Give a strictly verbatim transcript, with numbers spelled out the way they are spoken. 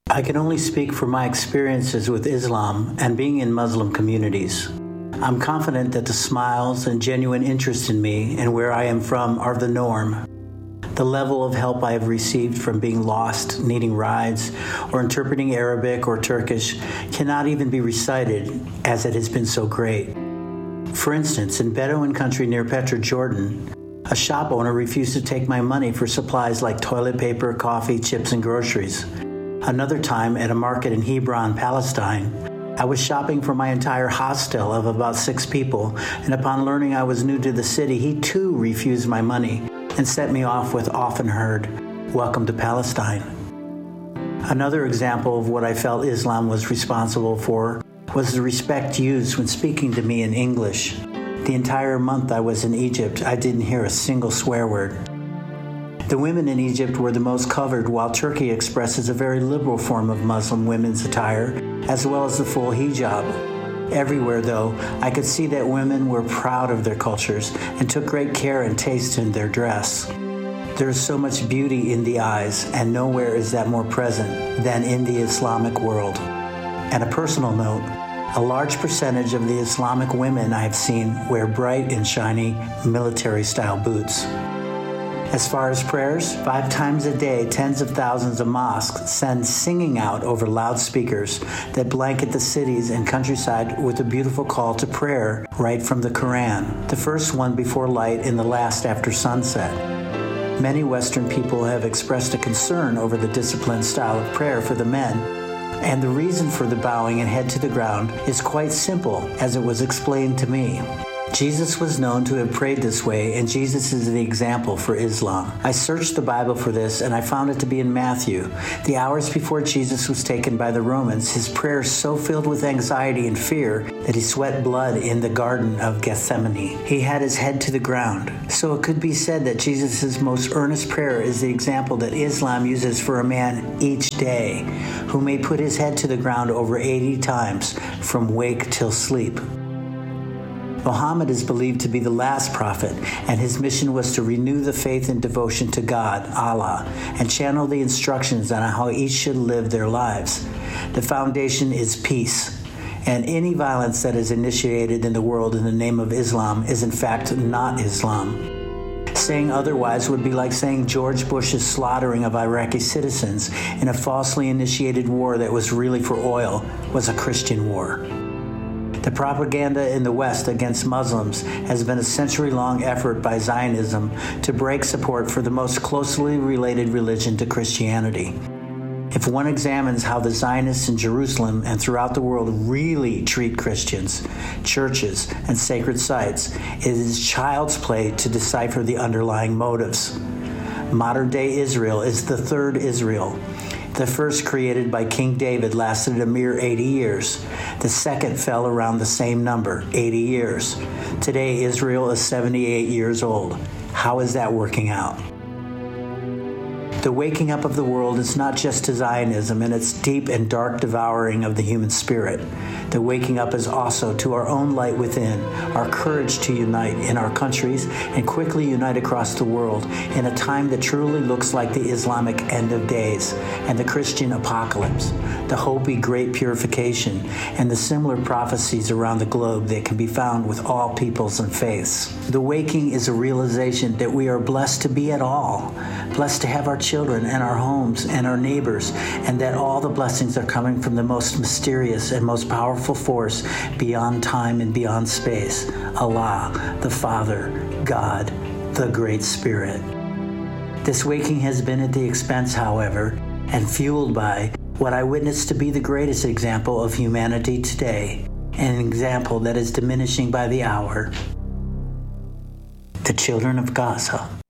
I can only speak for my experiences with Islam and being in Muslim communities. I'm confident that the smiles and genuine interest in me and where I am from are the norm. The level of help I have received from being lost, needing rides, or interpreting Arabic or Turkish cannot even be recited, as it has been so great. For instance, in Bedouin country near Petra, Jordan, a shop owner refused to take my money for supplies like toilet paper, coffee, chips, and groceries. Another time, at a market in Hebron, Palestine, I was shopping for my entire hostel of about six people, and upon learning I was new to the city, he too refused my money and sent me off with often heard, "Welcome to Palestine." Another example of what I felt Islam was responsible for was the respect used when speaking to me in English. The entire month I was in Egypt, I didn't hear a single swear word. The women in Egypt were the most covered, while Turkey expresses a very liberal form of Muslim women's attire, as well as the full hijab. Everywhere, though, I could see that women were proud of their cultures and took great care and taste in their dress. There is so much beauty in the eyes, and nowhere is that more present than in the Islamic world. On a personal note, a large percentage of the Islamic women I have seen wear bright and shiny military-style boots. As far as prayers, five times a day, tens of thousands of mosques send singing out over loudspeakers that blanket the cities and countryside with a beautiful call to prayer right from the Quran, the first one before light and the last after sunset. Many Western people have expressed a concern over the disciplined style of prayer for the men, and the reason for the bowing and head to the ground is quite simple, as it was explained to me. Jesus was known to have prayed this way, and Jesus is the example for Islam. I searched the Bible for this, and I found it to be in Matthew. The hours before Jesus was taken by the Romans, his prayers so filled with anxiety and fear that he sweat blood in the Garden of Gethsemane. He had his head to the ground. So it could be said that Jesus' most earnest prayer is the example that Islam uses for a man each day, who may put his head to the ground over eighty times from wake till sleep. Muhammad is believed to be the last prophet, and his mission was to renew the faith and devotion to God, Allah, and channel the instructions on how each should live their lives. The foundation is peace, and any violence that is initiated in the world in the name of Islam is in fact not Islam. Saying otherwise would be like saying George Bush's slaughtering of Iraqi citizens in a falsely initiated war that was really for oil was a Christian war. The propaganda in the West against Muslims has been a century-long effort by Zionism to break support for the most closely related religion to Christianity. If one examines how the Zionists in Jerusalem and throughout the world really treat Christians, churches, and sacred sites, it is child's play to decipher the underlying motives. Modern-day Israel is the third Israel. The first, created by King David, lasted a mere eighty years. The second fell around the same number, eighty years. Today, Israel is seventy-eight years old. How is that working out? The waking up of the world is not just to Zionism and its deep and dark devouring of the human spirit. The waking up is also to our own light within, our courage to unite in our countries and quickly unite across the world in a time that truly looks like the Islamic end of days and the Christian apocalypse, the Hopi great purification, and the similar prophecies around the globe that can be found with all peoples and faiths. The waking is a realization that we are blessed to be at all, blessed to have our children and our homes and our neighbors, and that all the blessings are coming from the most mysterious and most powerful force beyond time and beyond space, Allah, the Father, God, the Great Spirit. This waking has been at the expense, however, and fueled by what I witness to be the greatest example of humanity today, an example that is diminishing by the hour: the children of Gaza.